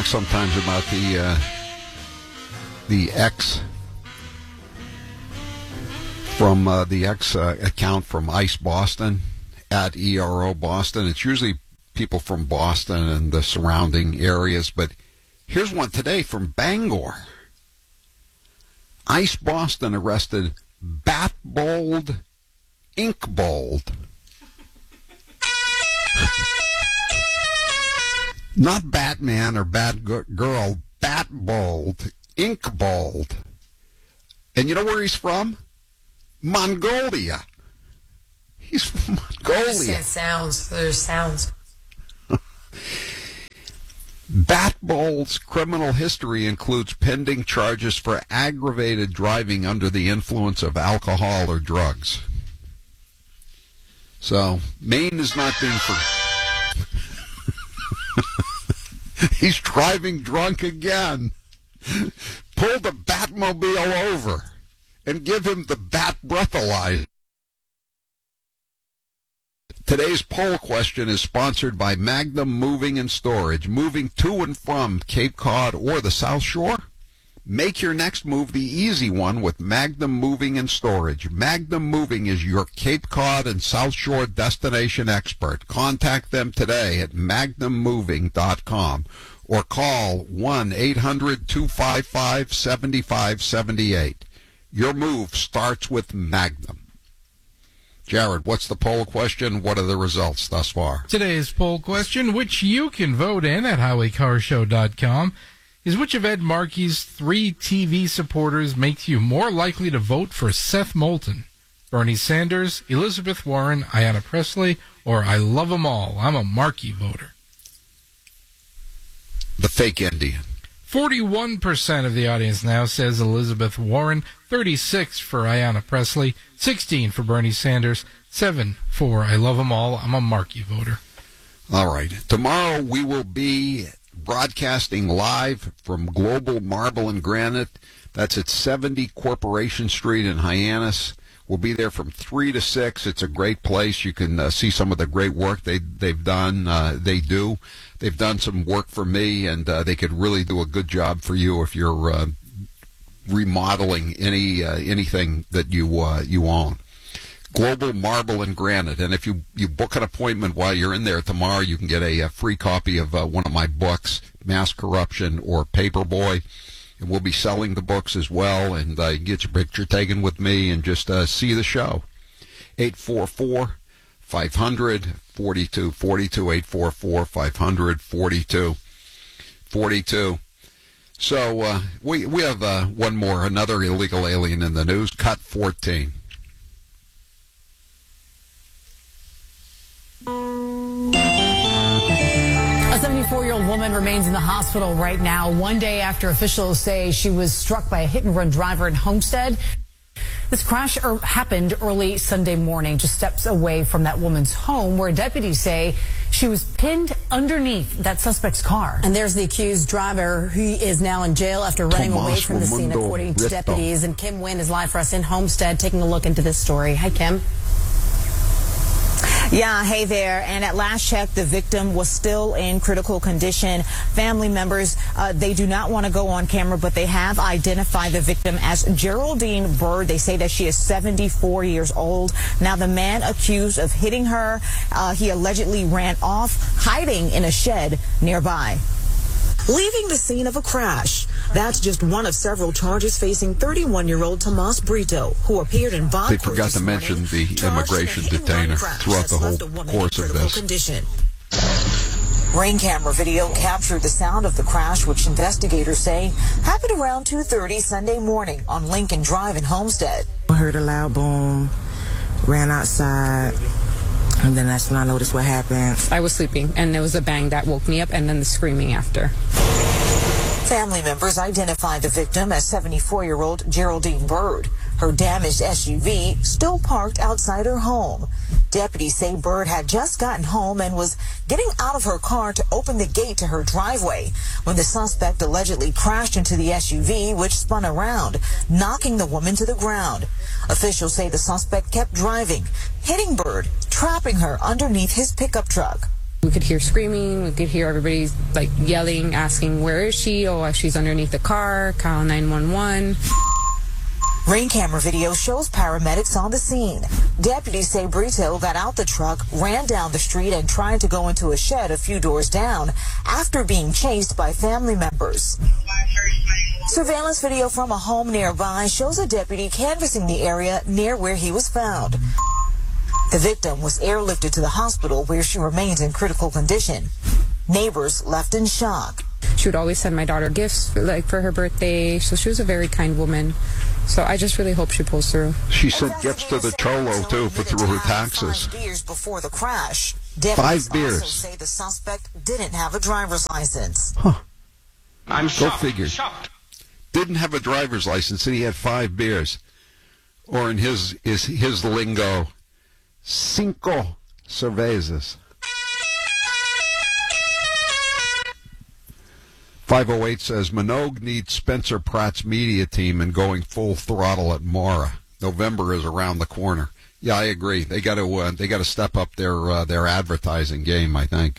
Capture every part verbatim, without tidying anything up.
talk sometimes about the uh, the X from uh, the X uh, account from ICE Boston at E R O Boston. It's usually people from Boston and the surrounding areas, but here's one today from Bangor. ICE Boston arrested Batbold Inkbold. Not Batman or Batgirl, Batbold Inkbold. And you know where he's from? Mongolia. He's from Mongolia. There's sounds. There's sounds. Batbold's criminal history includes pending charges for aggravated driving under the influence of alcohol or drugs. So, Maine is not being for. He's driving drunk again. Pull the Batmobile over and give him the Bat breathalyzer. Today's poll question is sponsored by Magnum Moving and Storage. Moving to and from Cape Cod or the South Shore? Make your next move the easy one with Magnum Moving and Storage. Magnum Moving is your Cape Cod and South Shore destination expert. Contact them today at magnum moving dot com or call one eight hundred two five five seven five seven eight. Your move starts with Magnum. Jared, what's the poll question? What are the results thus far? Today's poll question, which you can vote in at Howie Car Show dot com, is which of Ed Markey's three T V supporters makes you more likely to vote for Seth Moulton? Bernie Sanders, Elizabeth Warren, Ayanna Pressley, or I love them all. I'm a Markey voter. The fake Indian. forty-one percent of the audience now says Elizabeth Warren, thirty-six for Ayanna Pressley, sixteen for Bernie Sanders, seven for I love them all. I'm a Markey voter. All right. Tomorrow we will be broadcasting live from Global Marble and Granite. That's at seventy Corporation Street in Hyannis. We'll be there from three to six. It's a great place. You can uh, see some of the great work they, they've done. Uh, they do. They've done some work for me, and uh, they could really do a good job for you if you're uh, remodeling any uh, anything that you uh, you own. Global Marble and Granite. And if you, you book an appointment while you're in there tomorrow, you can get a, a free copy of uh, one of my books, Mass Corruption or Paperboy. And we'll be selling the books as well. And uh, you can get your picture taken with me and just uh, see the show. eight four four, five hundred, forty-two forty-two, eight four four, five hundred, forty-two forty-two. So uh, we, we have uh, one more, another illegal alien in the news, cut fourteen. A seventy-four-year-old woman remains in the hospital right now, one day after officials say she was struck by a hit-and-run driver in Homestead. This crash er- happened early Sunday morning, just steps away from that woman's home, where deputies say she was pinned underneath that suspect's car. And there's the accused driver, who is now in jail after running Tomas away from the scene, Raimundo according to Rito. deputies. And Kim Wynn is live for us in Homestead, taking a look into this story. Hi, Kim. Yeah, hey there. And at last check, the victim was still in critical condition. Family members, uh, they do not want to go on camera, but they have identified the victim as Geraldine Bird. They say that she is seventy-four years old. Now, the man accused of hitting her, uh, he allegedly ran off, hiding in a shed nearby. Leaving the scene of a crash. That's just one of several charges facing thirty-one-year-old Tomas Brito, who appeared in bond They forgot to mention the immigration detainer throughout the whole course of this. Condition. Ring camera video captured the sound of the crash, which investigators say happened around two thirty Sunday morning on Lincoln Drive in Homestead. I heard a loud boom, ran outside. And then that's when I noticed what happened. I was sleeping, and there was a bang that woke me up, and then the screaming after. Family members identified the victim as seventy-four-year-old Geraldine Bird. Her damaged S U V still parked outside her home. Deputies say Bird had just gotten home and was getting out of her car to open the gate to her driveway when the suspect allegedly crashed into the S U V, which spun around, knocking the woman to the ground. Officials say the suspect kept driving, hitting Bird, trapping her underneath his pickup truck. We could hear screaming. We could hear everybody like yelling, asking, where is she? Oh, she's underneath the car. Call nine one one. Ring camera video shows paramedics on the scene. Deputies say Brito got out the truck, ran down the street, and tried to go into a shed a few doors down after being chased by family members. Surveillance video from a home nearby shows a deputy canvassing the area near where he was found. The victim was airlifted to the hospital where she remains in critical condition. Neighbors left in shock. She would always send my daughter gifts like for her birthday, so she was a very kind woman. So I just really hope she pulls through. She sent gifts to the Cholo, too, for through her taxes. Five beers before the crash. Five beers. Also say the suspect didn't have a driver's license. Huh. I'm Go shocked. figure. Shocked. Didn't have a driver's license, and he had five beers. Or in his his, his lingo, cinco cervezas. five oh eight says, Minogue needs Spencer Pratt's media team and going full throttle at Mara. November is around the corner. Yeah, I agree. They got to uh, they got to step up their uh, their advertising game, I think.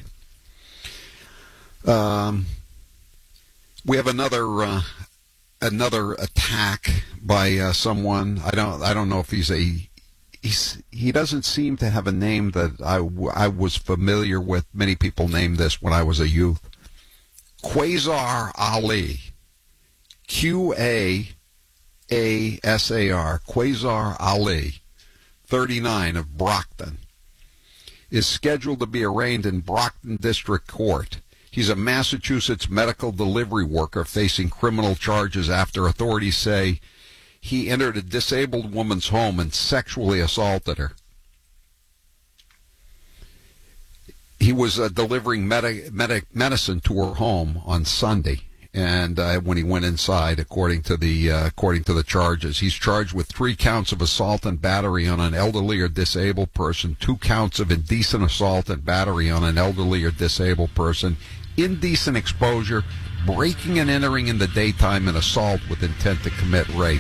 Um, we have another uh, another attack by uh, someone. I don't I don't know if he's a he's he doesn't seem to have a name that I, I was familiar with. Many people named this when I was a youth. Quasar Ali, Q A A S A R, Quasar Ali, thirty-nine, of Brockton, is scheduled to be arraigned in Brockton District Court. He's a Massachusetts medical delivery worker facing criminal charges after authorities say he entered a disabled woman's home and sexually assaulted her. He was uh, delivering medi- medi- medicine to her home on Sunday, and uh, when he went inside, according to the uh, according to the charges, he's charged with three counts of assault and battery on an elderly or disabled person, two counts of indecent assault and battery on an elderly or disabled person, indecent exposure, breaking and entering in the daytime, and assault with intent to commit rape.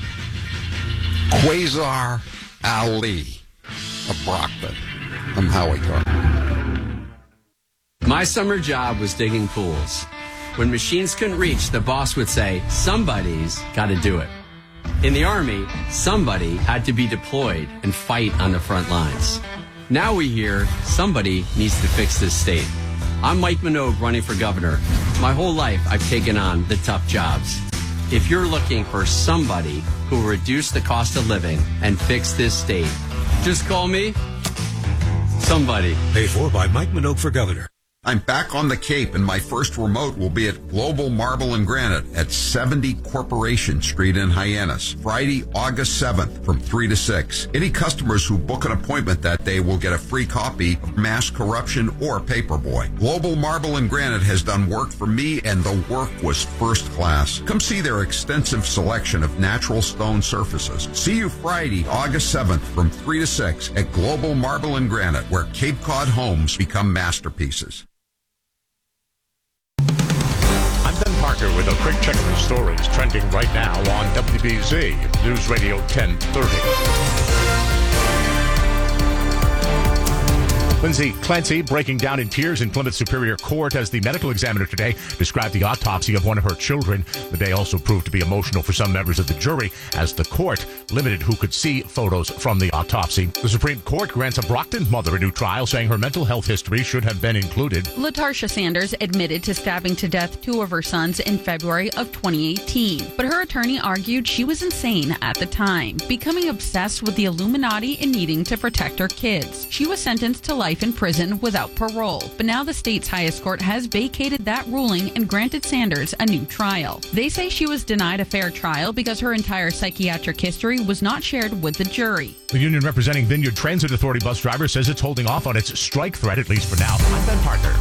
Quasar Ali of Brockton. I'm Howie Carter. My summer job was digging pools. When machines couldn't reach, the boss would say, somebody's got to do it. In the Army, somebody had to be deployed and fight on the front lines. Now we hear somebody needs to fix this state. I'm Mike Minogue running for governor. My whole life I've taken on the tough jobs. If you're looking for somebody who will reduce the cost of living and fix this state, just call me somebody. Paid for by Mike Minogue for governor. I'm back on the Cape, and my first remote will be at Global Marble and Granite at seventy Corporation Street in Hyannis, Friday, August seventh from three to six. Any customers who book an appointment that day will get a free copy of Mass Corruption or Paperboy. Global Marble and Granite has done work for me, and the work was first class. Come see their extensive selection of natural stone surfaces. See you Friday, August seventh from three to six at Global Marble and Granite, where Cape Cod homes become masterpieces. Ben Parker with a quick check of the stories trending right now on W B Z News Radio ten thirty. Lindsay Clancy breaking down in tears in Plymouth Superior Court as the medical examiner today described the autopsy of one of her children. The day also proved to be emotional for some members of the jury as the court limited who could see photos from the autopsy. The Supreme Court grants a Brockton mother a new trial, saying her mental health history should have been included. LaTarsha Sanders admitted to stabbing to death two of her sons in February of twenty eighteen, but her attorney argued she was insane at the time, becoming obsessed with the Illuminati and needing to protect her kids. She was sentenced to life in prison without parole, but now the state's highest court has vacated that ruling and granted Sanders a new trial. They say she was denied a fair trial because her entire psychiatric history was not shared with the jury. The union representing Vineyard Transit Authority bus drivers says it's holding off on its strike threat, at least for now. I'm Ben Parker.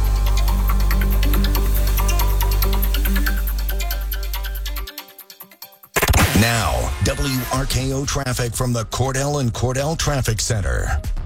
Now, W R K O traffic from the Cordell and Cordell Traffic Center.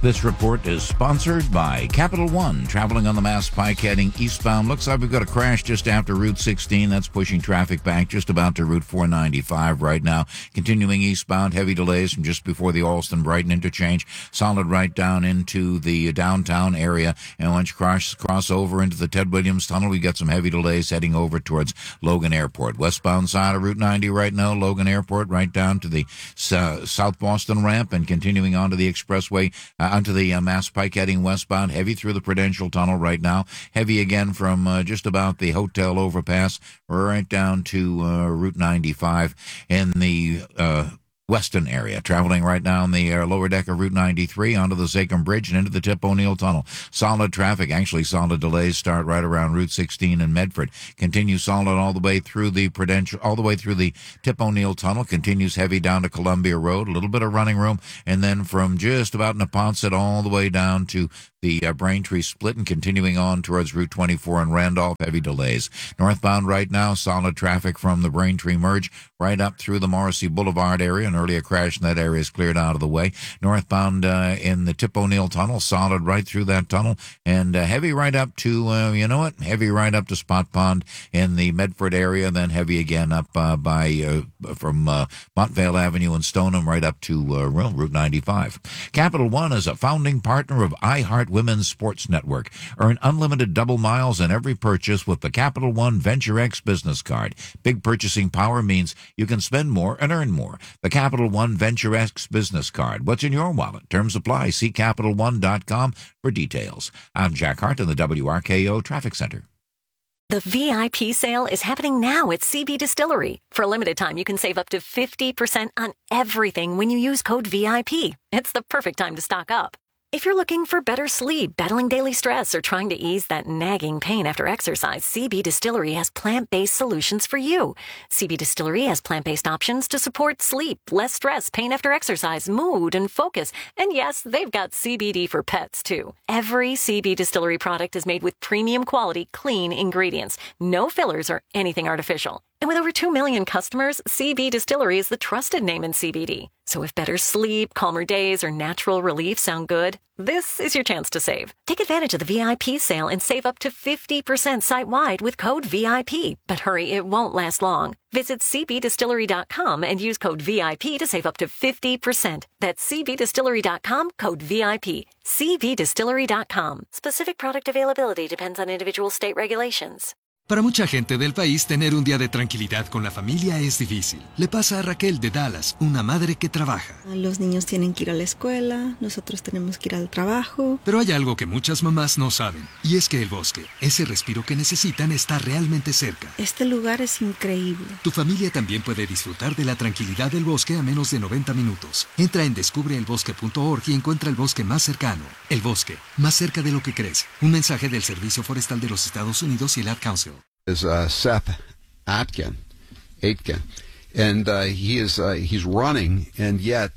This report is sponsored by Capital One. Traveling on the Mass Pike heading eastbound. Looks like we've got a crash just after Route sixteen. That's pushing traffic back just about to Route four ninety-five right now. Continuing eastbound, heavy delays from just before the Alston-Brighton interchange. Solid right down into the downtown area. And once you cross, cross over into the Ted Williams Tunnel, we got some heavy delays heading over towards Logan Airport. Westbound side of Route ninety right now, Logan Airport, right down to the uh, South Boston ramp and continuing on to the expressway. Uh, onto the uh, Mass Pike heading westbound, heavy through the Prudential Tunnel right now, heavy again from uh, just about the hotel overpass right down to uh, Route ninety-five in the uh, Weston area. Traveling right down the uh, lower deck of Route ninety-three onto the Zachem Bridge and into the Tip O'Neill Tunnel. Solid traffic, actually solid delays start right around Route sixteen in Medford. Continue solid all the way through the Prudential, all the way through the Tip O'Neill Tunnel. Continues heavy down to Columbia Road, a little bit of running room, and then from just about Neponset all the way down to the uh, Braintree split and continuing on towards Route twenty-four in Randolph, heavy delays. Northbound right now, solid traffic from the Braintree merge right up through the Morrissey Boulevard area. An earlier crash in that area is cleared out of the way. Northbound uh, in the Tip O'Neill Tunnel, solid right through that tunnel, and uh, heavy right up to, uh, you know what, heavy right up to Spot Pond in the Medford area, then heavy again up uh, by uh, from uh, Montvale Avenue and Stoneham right up to uh, Route ninety-five. Capital One is a founding partner of iHeart Women's Sports Network. Earn unlimited double miles in every purchase with the Capital One Venture X business card. Big purchasing power means you can spend more and earn more. The Capital One Venture X business card. What's in your wallet? Terms apply. See Capital One dot com for details. I'm Jack Hart in the W R K O Traffic Center. The V I P sale is happening now at C B Distillery. For a limited time, you can save up to fifty percent on everything when you use code V I P. It's the perfect time to stock up. If you're looking for better sleep, battling daily stress, or trying to ease that nagging pain after exercise, C B Distillery has plant-based solutions for you. C B Distillery has plant-based options to support sleep, less stress, pain after exercise, mood, and focus. And yes, they've got C B D for pets, too. Every C B Distillery product is made with premium quality, clean ingredients. No fillers or anything artificial. And with over two million customers, C B Distillery is the trusted name in C B D. So if better sleep, calmer days, or natural relief sound good, this is your chance to save. Take advantage of the V I P sale and save up to fifty percent site-wide with code V I P. But hurry, it won't last long. Visit C B Distillery dot com and use code V I P to save up to fifty percent. That's C B Distillery dot com, code V I P. C B Distillery dot com. Specific product availability depends on individual state regulations. Para mucha gente del país, tener un día de tranquilidad con la familia es difícil. Le pasa a Raquel de Dallas, una madre que trabaja. Los niños tienen que ir a la escuela, nosotros tenemos que ir al trabajo. Pero hay algo que muchas mamás no saben, y es que el bosque, ese respiro que necesitan, está realmente cerca. Este lugar es increíble. Tu familia también puede disfrutar de la tranquilidad del bosque a menos de noventa minutos. Entra en descubre el bosque punto org y encuentra el bosque más cercano. El bosque, más cerca de lo que crees. Un mensaje del Servicio Forestal de los Estados Unidos y el Ad Council. Is uh, Seth Atkin, Aitken, and uh, he is uh, he's running, and yet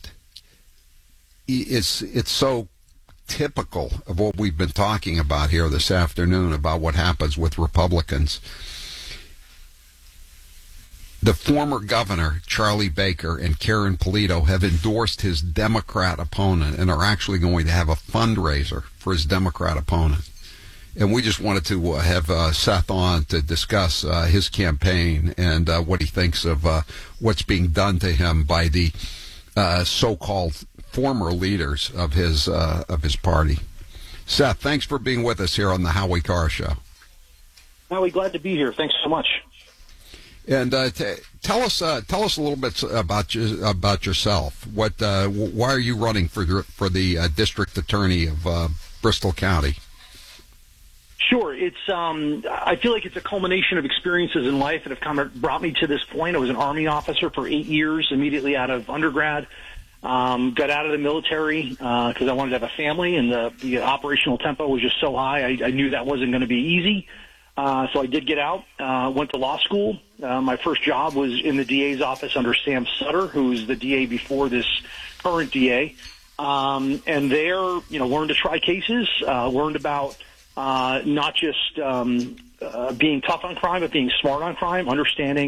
it's it's so typical of what we've been talking about here this afternoon about what happens with Republicans. The former governor, Charlie Baker, and Karen Polito have endorsed his Democrat opponent and are actually going to have a fundraiser for his Democrat opponent. And we just wanted to uh, have uh, Seth on to discuss uh, his campaign and uh, what he thinks of uh, what's being done to him by the uh, so-called former leaders of his uh, of his party. Seth, thanks for being with us here on the Howie Carr Show. Howie, glad to be here. Thanks so much. And uh, t- tell us uh, tell us a little bit about you, about yourself. What uh, why are you running for your, for the uh, district attorney of uh, Bristol County? Sure. It's um, I feel like it's a culmination of experiences in life that have kind of brought me to this point. I was an Army officer for eight years immediately out of undergrad. Um, got out of the military because uh, I wanted to have a family, and the, the operational tempo was just so high. I, I knew that wasn't going to be easy. Uh, so I did get out, uh, went to law school. Uh, my first job was in the D A's office under Sam Sutter, who was the D A before this current D A. Um, and there, you know, learned to try cases, uh, learned about Uh, not just um, uh, being tough on crime, but being smart on crime, understanding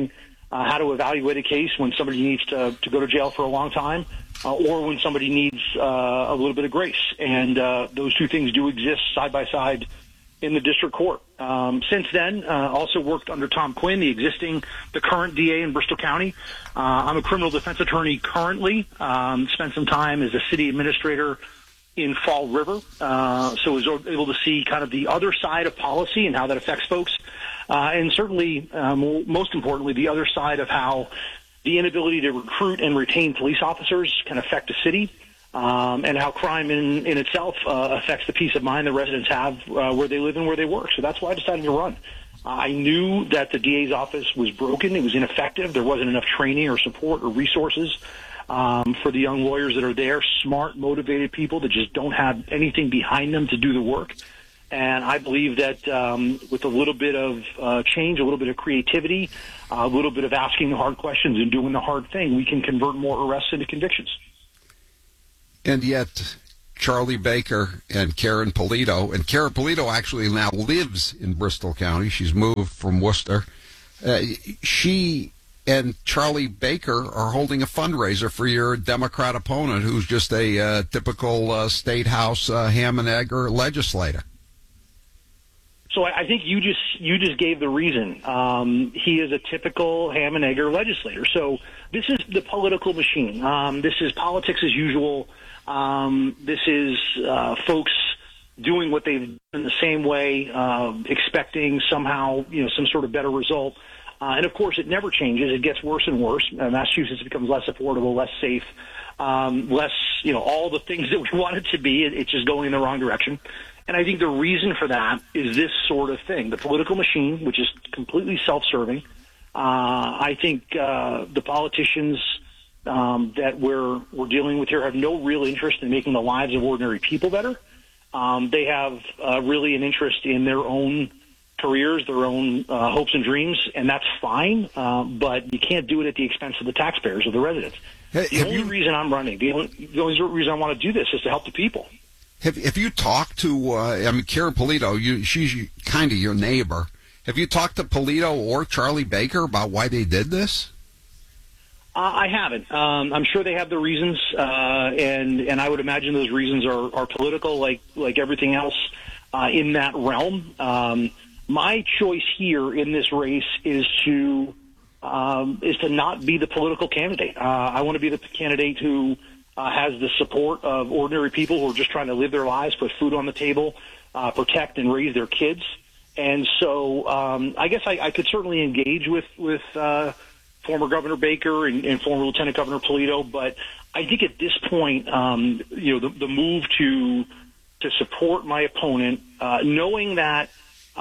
uh, how to evaluate a case when somebody needs to, to go to jail for a long time, uh, or when somebody needs uh, a little bit of grace. And uh, those two things do exist side by side in the district court. Um, since then, uh, also worked under Tom Quinn, the existing, the current D A in Bristol County. Uh, I'm a criminal defense attorney currently. Um, spent some time as a city administrator in Fall River, uh, so was able to see kind of the other side of policy and how that affects folks. Uh, and certainly, um, most importantly, the other side of how the inability to recruit and retain police officers can affect a city. Um, and how crime in, in itself uh, affects the peace of mind the residents have uh, where they live and where they work. So that's why I decided to run. Uh, I knew that the D A's office was broken. It was ineffective. There wasn't enough training or support or resources um, for the young lawyers that are there, smart, motivated people that just don't have anything behind them to do the work. And I believe that um, with a little bit of uh, change, a little bit of creativity, uh, a little bit of asking the hard questions and doing the hard thing, we can convert more arrests into convictions. And yet, Charlie Baker and Karen Polito, and Karen Polito actually now lives in Bristol County. She's moved from Worcester. Uh, she and Charlie Baker are holding a fundraiser for your Democrat opponent, who's just a uh, typical uh, state house uh, ham and egg or legislator. So I think you just you just gave the reason. Um, he is a typical ham and egger legislator. So this is the political machine. Um, this is politics as usual. Um, this is uh, folks doing what they've done the same way, uh, expecting somehow, you know, some sort of better result. Uh, and of course, it never changes. It gets worse and worse. Uh, Massachusetts becomes less affordable, less safe, um, less, you know, all the things that we want it to be. It, it's just going in the wrong direction. And I think the reason for that is this sort of thing, the political machine, which is completely self-serving. Uh, I think uh, the politicians Um, that we're we're dealing with here have no real interest in making the lives of ordinary people better. Um, they have uh, really an interest in their own careers, their own uh, hopes and dreams, and that's fine. Uh, but you can't do it at the expense of the taxpayers or the residents. Hey, the only you, reason I'm running, the only, the only reason I want to do this is to help the people. Have Have you talked to? Uh, I mean, Karen Polito, you she's kind of your neighbor. Have you talked to Polito or Charlie Baker about why they did this? Uh, I haven't. Um, I'm sure they have their reasons, uh, and and I would imagine those reasons are, are political, like like everything else uh, in that realm. Um, my choice here in this race is to um, is to not be the political candidate. Uh, I want to be the candidate who uh, has the support of ordinary people who are just trying to live their lives, put food on the table, uh, protect and raise their kids. And so um, I guess I, I could certainly engage with with. Uh, former Governor Baker and, and former Lieutenant Governor Polito, but I think at this point, um, you know, the, the move to to support my opponent, uh, knowing that,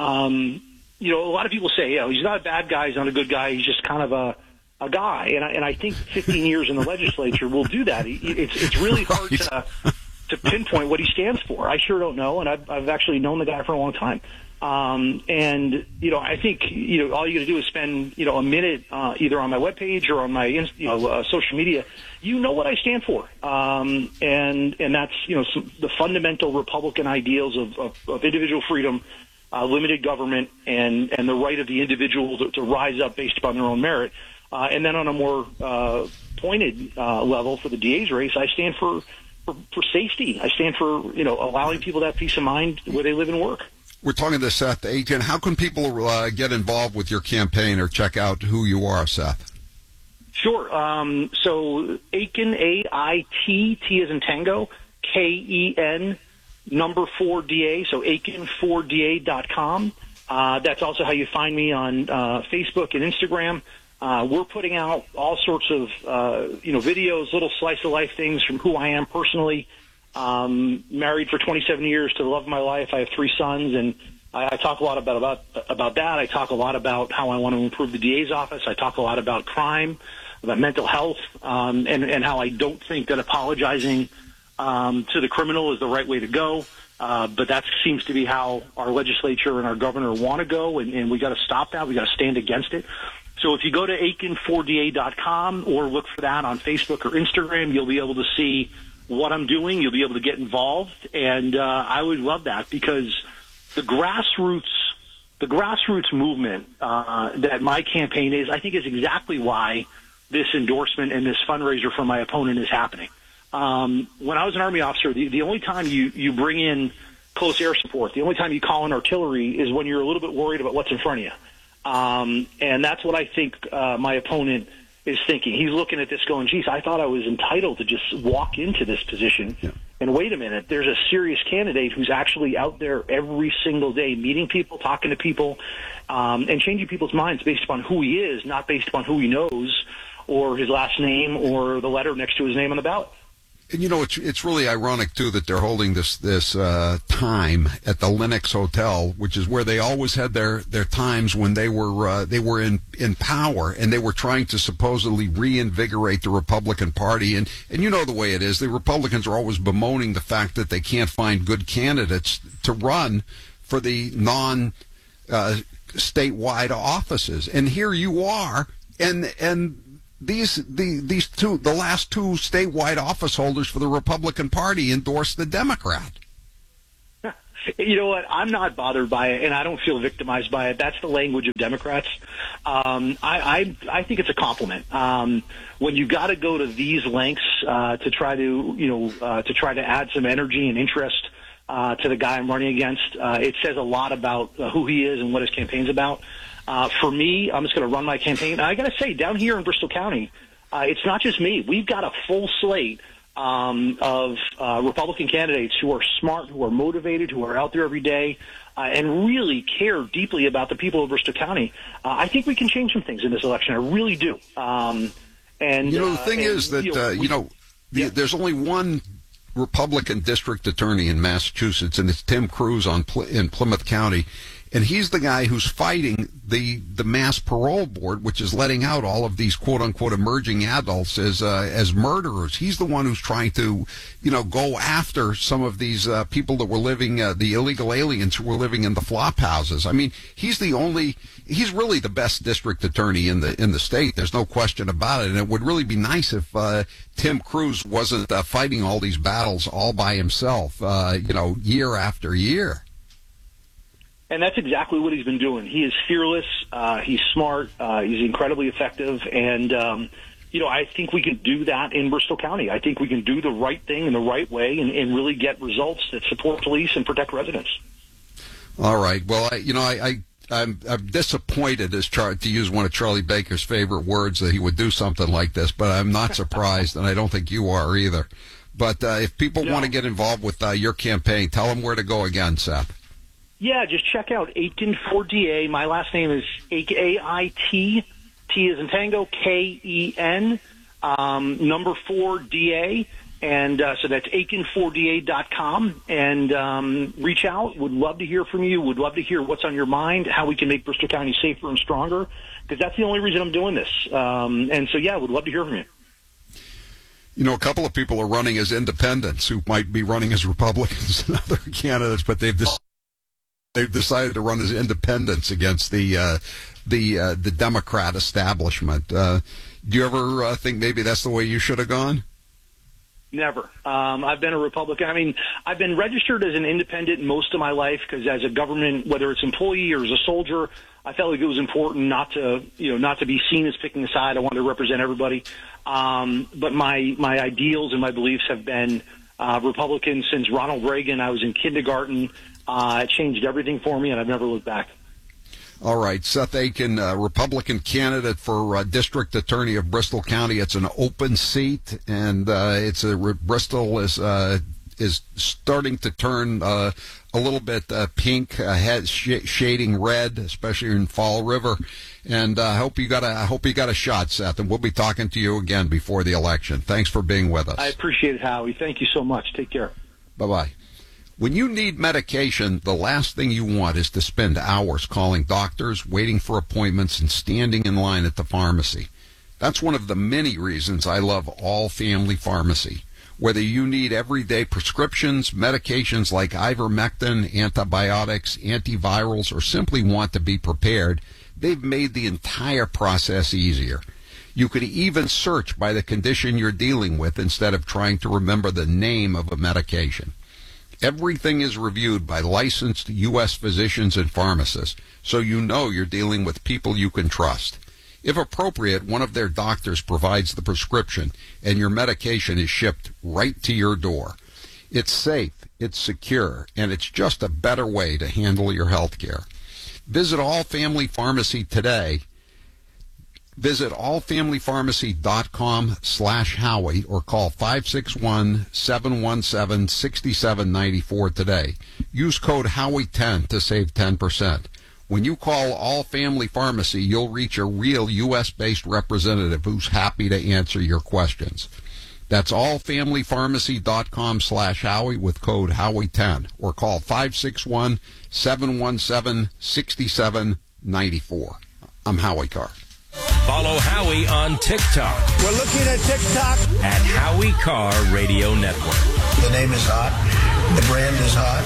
um, you know, a lot of people say, you know, he's not a bad guy, he's not a good guy, he's just kind of a a guy, and I, and I think fifteen years in the legislature will do that. It's it's really hard right. to to pinpoint what he stands for. I sure don't know, and I've I've actually known the guy for a long time. Um, and, you know, I think, you know, all you got to do is spend, you know, a minute uh, either on my webpage or on my, you know, uh, social media. You know what I stand for. Um, and, and that's, you know, some, the fundamental Republican ideals of, of, of individual freedom, uh, limited government, and, and the right of the individual to, to rise up based upon their own merit. Uh, and then on a more uh, pointed uh, level for the D A's race, I stand for, for, for safety. I stand for, you know, allowing people to have peace of mind where they live and work. We're talking to Seth Aitken. How can people uh, get involved with your campaign or check out who you are, Seth? Sure. Um, so Aitken, A I T, T as in Tango, K E N, number four D A, so Aitken four D A dot com. Uh, that's also how you find me on uh, Facebook and Instagram. Uh, we're putting out all sorts of, uh, you know, videos, little slice-of-life things from who I am personally. Um, married for twenty-seven years to the love of my life. I have three sons, and I, I talk a lot about, about about that. I talk a lot about how I want to improve the D A's office. I talk a lot about crime, about mental health, um, and, and how I don't think that apologizing um, to the criminal is the right way to go. Uh, but that seems to be how our legislature and our governor want to go, and, and we got to stop that. We got to stand against it. So if you go to Aitken four D A dot com or look for that on Facebook or Instagram, you'll be able to see what I'm doing. You'll be able to get involved, and uh, I would love that because the grassroots the grassroots movement uh, that my campaign is, I think is exactly why this endorsement and this fundraiser for my opponent is happening. Um, when I was an Army officer, the, the only time you, you bring in close air support, the only time you call in artillery is when you're a little bit worried about what's in front of you. Um, and that's what I think uh, my opponent is thinking. He's looking at this going, geez, I thought I was entitled to just walk into this position. Yeah. And wait a minute, there's a serious candidate who's actually out there every single day meeting people, talking to people, um, and changing people's minds based upon who he is, not based upon who he knows or his last name or the letter next to his name on the ballot. And, you know, it's it's really ironic, too, that they're holding this this uh, time at the Lenox Hotel, which is where they always had their, their times when they were uh, they were in, in power, and they were trying to supposedly reinvigorate the Republican Party. And, and you know the way it is. The Republicans are always bemoaning the fact that they can't find good candidates to run for the non uh, statewide offices. And here you are, and and These the these two the last two statewide office holders for the Republican Party endorsed the Democrat. You know what? I'm not bothered by it, and I don't feel victimized by it. That's the language of Democrats. Um, I, I I think it's a compliment. Um, when you got to go to these lengths uh, to try to you know uh, to try to add some energy and interest uh, to the guy I'm running against, uh, it says a lot about uh, who he is and what his campaign's about. Uh, for me, I'm just going to run my campaign. I got to say, down here in Bristol County, uh, it's not just me. We've got a full slate um, of uh, Republican candidates who are smart, who are motivated, who are out there every day, uh, and really care deeply about the people of Bristol County. Uh, I think we can change some things in this election. I really do. Um, and you know, the thing uh, is that you know, uh, you know the, yeah. there's only one Republican district attorney in Massachusetts, and it's Tim Cruz on Pl- in Plymouth County. And he's the guy who's fighting the the Mass Parole Board, which is letting out all of these quote unquote emerging adults as uh, as murderers. He's the one who's trying to, you know, go after some of these uh, people that were living, uh, the illegal aliens who were living in the flop houses. I mean, he's the only, he's really the best district attorney in the in the state. There's no question about it. And it would really be nice if uh, Tim Cruz wasn't uh, fighting all these battles all by himself, uh, you know, year after year. And that's exactly what he's been doing. He is fearless. Uh, he's smart. Uh, he's incredibly effective. And, um, you know, I think we can do that in Bristol County. I think we can do the right thing in the right way and, and really get results that support police and protect residents. All right. Well, I, you know, I, I, I'm, I'm disappointed, as Char- to use one of Charlie Baker's favorite words, that he would do something like this. But I'm not surprised, and I don't think you are either. But uh, if people no. want to get involved with uh, your campaign, tell them where to go again, Seth. Yeah, just check out Aitken four D A. My last name is A I T, T is in Tango, K E N, um, number four D A. And uh, so that's Aitken four D A dot com. And um, reach out. Would love to hear from you. Would love to hear what's on your mind, how we can make Bristol County safer and stronger, because that's the only reason I'm doing this. Um, and so, yeah, would love to hear from you. You know, a couple of people are running as independents who might be running as Republicans and other candidates, but they've decided They've decided to run as independents against the uh, the uh, the Democrat establishment. Uh, do you ever uh, think maybe that's the way you should have gone? Never. Um, I've been a Republican. I mean, I've been registered as an independent most of my life because, as a government, whether it's employee or as a soldier, I felt like it was important not to, you know, not to be seen as picking a side. I wanted to represent everybody. Um, but my my ideals and my beliefs have been uh, Republican since Ronald Reagan. I was in kindergarten. Uh, it changed everything for me, and I've never looked back. All right. Seth Aitken, uh, Republican candidate for uh, District Attorney of Bristol County. It's an open seat, and uh, it's a Bristol is uh, is starting to turn uh, a little bit uh, pink, uh, head sh- shading red, especially in Fall River. And I uh, hope you got a I hope you got a shot, Seth. And we'll be talking to you again before the election. Thanks for being with us. I appreciate it, Howie. Thank you so much. Take care. Bye bye. When you need medication, the last thing you want is to spend hours calling doctors, waiting for appointments, and standing in line at the pharmacy. That's one of the many reasons I love All Family Pharmacy. Whether you need everyday prescriptions, medications like ivermectin, antibiotics, antivirals, or simply want to be prepared, they've made the entire process easier. You could even search by the condition you're dealing with instead of trying to remember the name of a medication. Everything is reviewed by licensed U S physicians and pharmacists, so you know you're dealing with people you can trust. If appropriate, one of their doctors provides the prescription, and your medication is shipped right to your door. It's safe, it's secure, and it's just a better way to handle your health care. Visit All Family Pharmacy today. Visit allfamilypharmacy.com slash Howie or call five six one, seven one seven, six seven nine four today. Use code Howie ten to save ten percent. When you call All Family Pharmacy, you'll reach a real U S-based representative who's happy to answer your questions. That's allfamilypharmacy.com slash Howie with code Howie ten or call five six one, seven one seven, six seven nine four. I'm Howie Carr. Follow Howie on TikTok. We're looking at TikTok. At Howie Carr Radio Network. The name is hot. The brand is hot.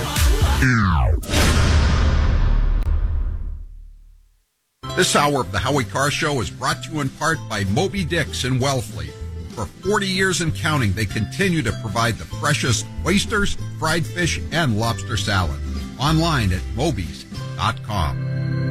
This hour of the Howie Carr Show is brought to you in part by Moby Dick's in Wellfleet. For forty years and counting, they continue to provide the freshest oysters, fried fish, and lobster salad. Online at mobies dot com.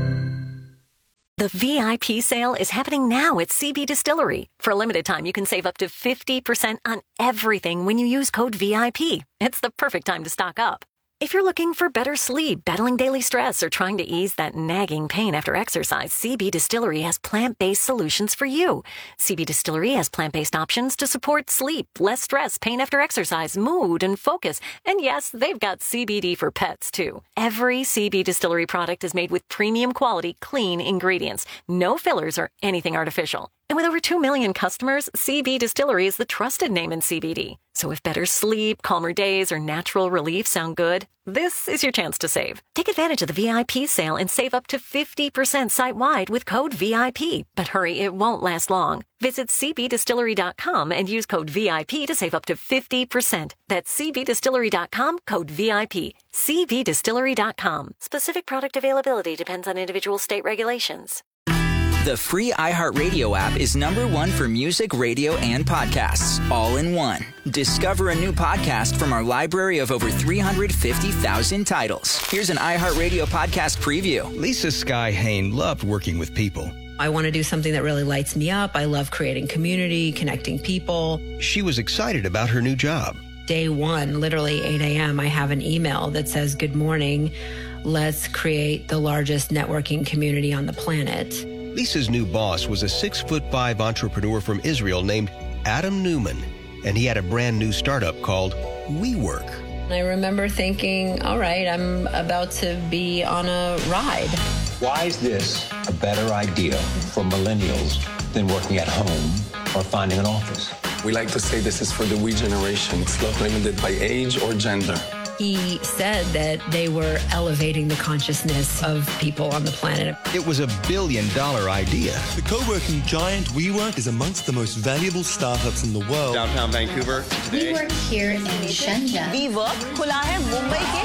The V I P sale is happening now at C B Distillery. For a limited time, you can save up to fifty percent on everything when you use code V I P. It's the perfect time to stock up. If you're looking for better sleep, battling daily stress, or trying to ease that nagging pain after exercise, C B Distillery has plant-based solutions for you. C B Distillery has plant-based options to support sleep, less stress, pain after exercise, mood, and focus. And yes, they've got C B D for pets, too. Every C B Distillery product is made with premium quality, clean ingredients. No fillers or anything artificial. And with over two million customers, C B Distillery is the trusted name in C B D. So if better sleep, calmer days, or natural relief sound good, this is your chance to save. Take advantage of the V I P sale and save up to fifty percent site-wide with code V I P. But hurry, it won't last long. Visit c b distillery dot com and use code V I P to save up to fifty percent. That's c b distillery dot com, code V I P. c b distillery dot com. Specific product availability depends on individual state regulations. The free iHeartRadio app is number one for music, radio, and podcasts, all in one. Discover a new podcast from our library of over three hundred fifty thousand titles. Here's an iHeartRadio podcast preview. Lisa Sky Hain loved working with people. I want to do something that really lights me up. I love creating community, connecting people. She was excited about her new job. Day one, literally eight a.m., I have an email that says, "Good morning. Let's create the largest networking community on the planet." Lisa's new boss was a six-foot-five entrepreneur from Israel named Adam Newman, and he had a brand new startup called WeWork. I remember thinking, all right, I'm about to be on a ride. Why is this a better idea for millennials than working at home or finding an office? We like to say this is for the we generation. It's not limited by age or gender. He said that they were elevating the consciousness of people on the planet. It was a billion-dollar idea. The co-working giant WeWork is amongst the most valuable startups in the world. Downtown Vancouver today. We work here in Shenzhen. WeWork खुला है मुंबई के.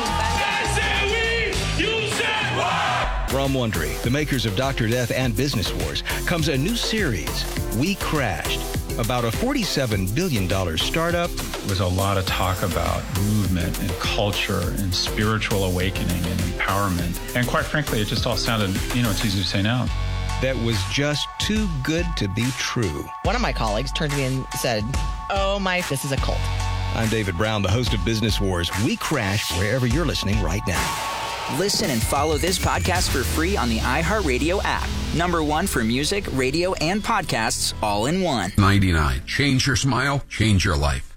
From Wondery, the makers of Doctor Death and Business Wars, comes a new series, We Crashed, about a forty-seven billion dollars startup. There was a lot of talk about movement and culture and spiritual awakening and empowerment. And quite frankly, it just all sounded, you know, it's easy to say now. That was just too good to be true. One of my colleagues turned to me and said, "Oh my, this is a cult." I'm David Brown, the host of Business Wars. We Crash wherever you're listening right now. Listen and follow this podcast for free on the iHeartRadio app. Number one for music, radio, and podcasts, all in one. ninety-nine. Change your smile, change your life.